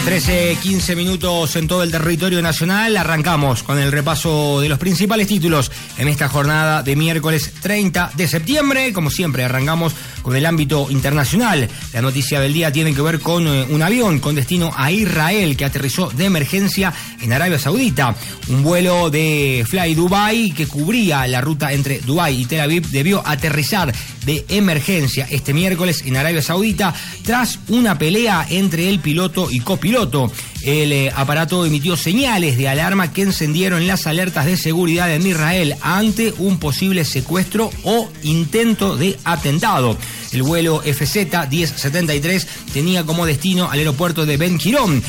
13:15 minutos en todo el territorio nacional. Arrancamos con el repaso de los principales títulos en esta jornada de miércoles 30 de septiembre. Como siempre, arrancamos con el ámbito internacional. La noticia del día tiene que ver con un avión con destino a Israel que aterrizó de emergencia en Arabia Saudita. Un vuelo de Fly Dubai que cubría la ruta entre Dubái y Tel Aviv debió aterrizar de emergencia este miércoles en Arabia Saudita tras una pelea entre el piloto y copiloto. El aparato emitió señales de alarma que encendieron las alertas de seguridad en Israel ante un posible secuestro o intento de atentado. El vuelo FZ-1073 tenía como destino al aeropuerto de Ben Gurion,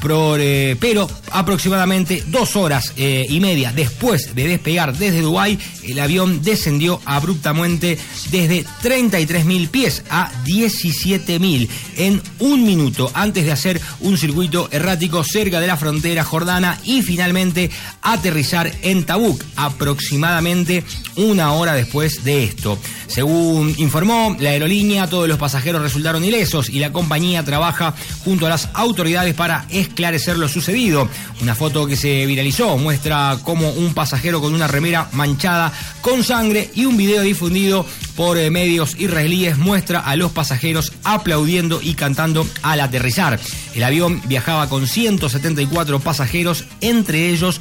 pero aproximadamente 2 horas y media después de despegar desde Dubái, el avión descendió abruptamente desde 33.000 pies a 17.000 en un minuto antes de hacer un circuito errático cerca de la frontera jordana y finalmente aterrizar en Tabuk aproximadamente 1 hora después de esto. Según informó la aerolínea, todos los pasajeros resultaron ilesos y la compañía trabaja junto a las autoridades para esclarecer lo sucedido. Una foto que se viralizó muestra cómo un pasajero con una remera manchada con sangre y un video difundido por medios israelíes muestra a los pasajeros aplaudiendo y cantando al aterrizar. El avión viajaba con 174 pasajeros, entre ellos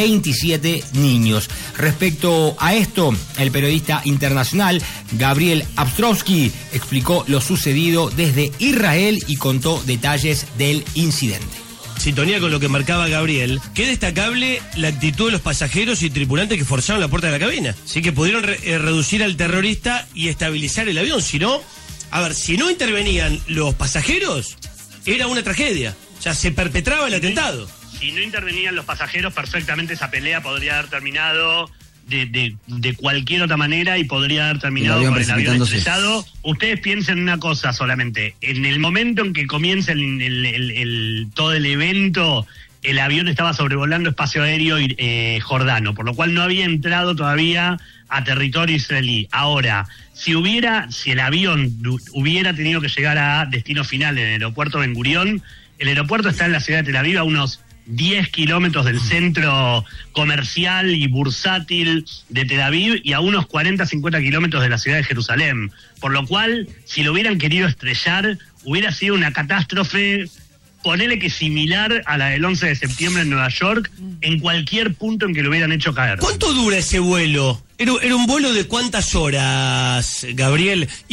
27 niños. Respecto a esto, el periodista internacional Gabriel Abstrovsky explicó lo sucedido desde Israel y contó detalles del incidente. Sintonía con lo que marcaba Gabriel, qué destacable la actitud de los pasajeros y tripulantes que forzaron la puerta de la cabina. Sí que pudieron reducir al terrorista y estabilizar el avión. Si no, si no intervenían los pasajeros, era una tragedia. O sea, se perpetraba el atentado. Si no intervenían los pasajeros, perfectamente esa pelea podría haber terminado de cualquier otra manera y podría haber terminado con el avión estrellado. Ustedes piensen una cosa solamente, en el momento en que comienza todo el evento, el avión estaba sobrevolando espacio aéreo jordano, por lo cual no había entrado todavía a territorio israelí. Ahora, si el avión hubiera tenido que llegar a destino final en el aeropuerto Ben Gurion, el aeropuerto está en la ciudad de Tel Aviv, a unos 10 kilómetros del centro comercial y bursátil de Tel Aviv y a unos 40-50 kilómetros de la ciudad de Jerusalén. Por lo cual, si lo hubieran querido estrellar, hubiera sido una catástrofe, ponele que similar a la del 11 de septiembre en Nueva York, en cualquier punto en que lo hubieran hecho caer. ¿Cuánto dura ese vuelo? ¿Era un vuelo de cuántas horas, Gabriel?